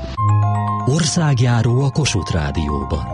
Országjáró a Kossuth Rádióban.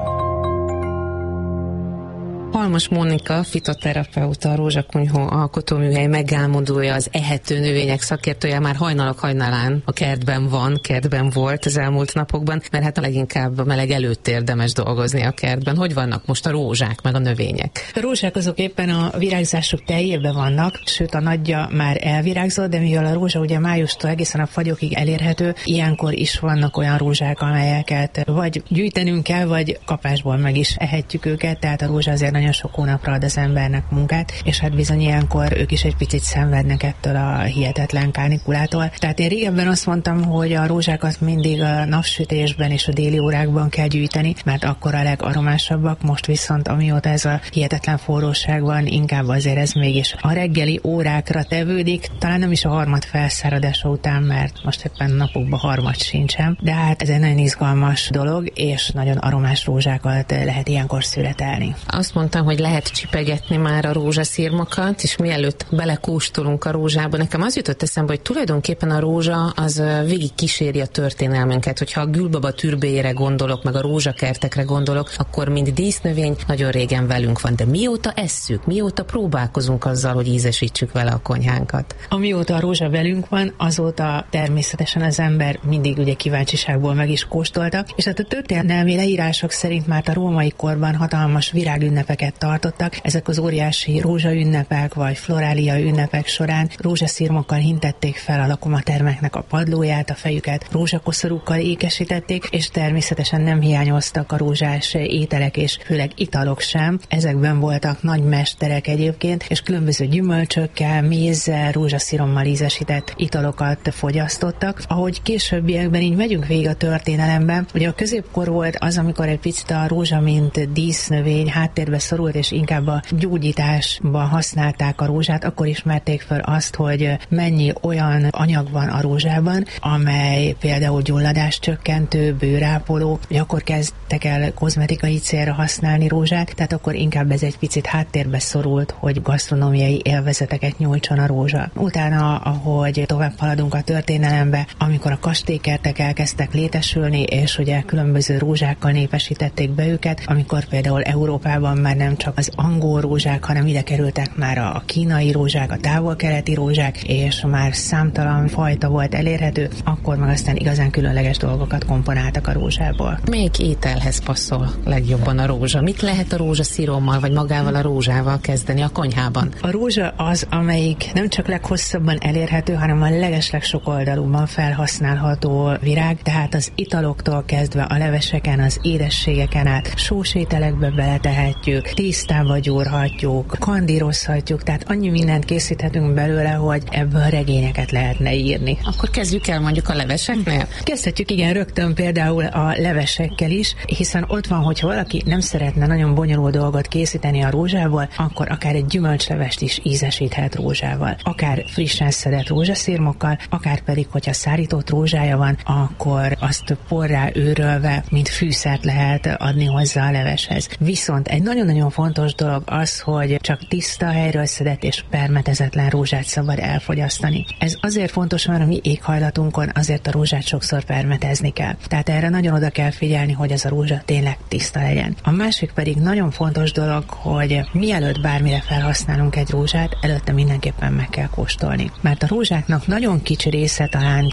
Halmos Mónika, fitoterapeuta, a Rózsakunyhó alkotóműhely megálmodója, az ehető növények szakértője, már hajnalok hajnalán a kertben volt az elmúlt napokban, mert hát leginkább a meleg előtt érdemes dolgozni a kertben. Hogy vannak most a rózsák meg a növények? A rózsák azok éppen a virágzásuk teljében vannak, sőt a nagyja már elvirágzott, de mivel a rózsa ugye májustól egészen a fagyokig elérhető, ilyenkor is vannak olyan rózsák, amelyeket vagy gyűjtenünk kell, vagy kapásból meg is ehetjük őket, tehát a rózsa azért nagyon sok hónapra ad az embernek munkát, és hát bizony ilyenkor ők is egy picit szenvednek ettől a hihetetlen kánikulától. Tehát én régebben azt mondtam, hogy a rózsákat mindig a napsütésben és a déli órákban kell gyűjteni, mert akkor a legaromásabbak, most viszont amióta ez a hihetetlen forróság van, inkább azért ez mégis a reggeli órákra tevődik, talán nem is a harmad felszáradása után, mert most éppen napokban harmad sincsen, de hát ez egy nagyon izgalmas dolog, és nagyon aromás rózsákat lehet ilyenkor születelni. Azt mondtam, hogy lehet csipegetni már a rózsaszirmokat, és mielőtt belekóstolunk a rózsába, nekem az jutott eszembe, hogy tulajdonképpen a rózsa az végig kíséri a történelmünket. Hogyha a gülbaba türbéjére gondolok, meg a rózsakertekre gondolok, akkor mind dísznövény nagyon régen velünk van. De mióta esszük, mióta próbálkozunk azzal, hogy ízesítsük vele a konyhánkat? Amióta a rózsa velünk van, azóta természetesen az ember mindig ugye kíváncsiságból meg is kóstolta, és hát a történelmi leírások szerint már a római korban hatalmas virágünnepeket tartottak. Ezek az óriási rózsaünnepek vagy florália ünnepek során rózsaszirmokkal hintették fel a lakomatermeknek a padlóját, a fejüket rózsakoszorúkkal ékesítették, és természetesen nem hiányoztak a rózsás ételek és főleg italok sem. Ezekben voltak nagy mesterek egyébként, és különböző gyümölcsökkel, mézzel, rózsaszirommal ízesített italokat fogyasztottak. Ahogy későbbiekben így megyünk végig a történelemben, ugye a középkor volt az, amikor egy picit a rózsa mint dísznövény háttérbe szorult, és inkább a gyógyításban használták a rózsát, akkor ismerték fel azt, hogy mennyi olyan anyag van a rózsában, amely például gyulladáscsökkentő, bőrápoló, hogy akkor kezdtek el kozmetikai célra használni rózsát, tehát akkor inkább ez egy picit háttérbe szorult, hogy gasztronómiai élvezeteket nyújtson a rózsa. Utána, ahogy tovább haladunk a történelembe, amikor a kastélykertek elkezdtek létesülni, és ugye különböző rózsákkal népesítették be őket, amikor például Európában már nem csak az angol rózsák, hanem ide kerültek már a kínai rózsák, a távol-keleti rózsák, és már számtalan fajta volt elérhető, akkor meg aztán igazán különleges dolgokat komponáltak a rózsából. Melyik ételhez passzol legjobban a rózsa? Mit lehet a rózsaszirommal, vagy magával a rózsával kezdeni a konyhában? A rózsa az, amelyik nem csak leghosszabban elérhető, hanem a legeslegsokoldalúban felhasználható virág, tehát az italoktól kezdve a leveseken, az édességeken át, sós ételekbe beletehetjük, tésztába gyúrhatjuk, kandírozhatjuk, tehát annyi mindent készíthetünk belőle, hogy ebből regényeket lehetne írni. Akkor kezdjük el mondjuk a leveseknél? Kezdhetjük igen rögtön például a levesekkel is, hiszen ott van, hogyha valaki nem szeretne nagyon bonyolult dolgot készíteni a rózsából, akkor akár egy gyümölcslevest is ízesíthet rózsával. Akár frissen szedett rózsaszirmokkal, akár pedig, hogyha szárított rózsája van, akkor azt porrá őrölve, mint fűszert lehet adni hozzá a leveshez. Viszont egy nagyon-nagyon fontos dolog az, hogy csak tiszta helyről szedett és permetezetlen rózsát szabad elfogyasztani. Ez azért fontos, mert a mi éghajlatunkon azért a rózsát sokszor permetezni kell. Tehát erre nagyon oda kell figyelni, hogy ez a rózsa tényleg tiszta legyen. A másik pedig nagyon fontos dolog, hogy mielőtt bármire felhasználunk egy rózsát, előtte mindenképpen meg kell kóstolni. Mert a rózsáknak nagyon kicsi része, talán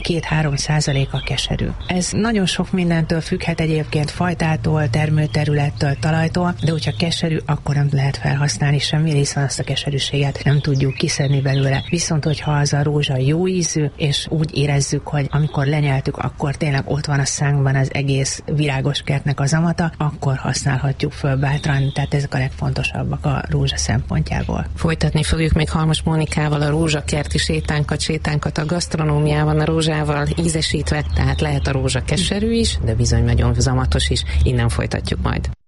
2-3% keserű. Ez nagyon sok mindentől függhet egyébként, fajtától, termőterülettől, talajtól, de hogyha keserű, akkor nem lehet felhasználni semmi, hiszen azt a keserűséget nem tudjuk kiszedni belőle. Viszont, hogyha az a rózsa jó ízű, és úgy érezzük, hogy amikor lenyeltük, akkor tényleg ott van a szánkban az egész virágos kertnek az amata, akkor használhatjuk föl bátran, tehát ezek a legfontosabbak a rózsa szempontjából. Folytatni fogjuk még Halmos Mónikával a rózsakerti sétánkat a gasztronómiában a rózsával ízesítve, tehát lehet a rózsa keserű is, de bizony nagyon zamatos is. Innen folytatjuk majd.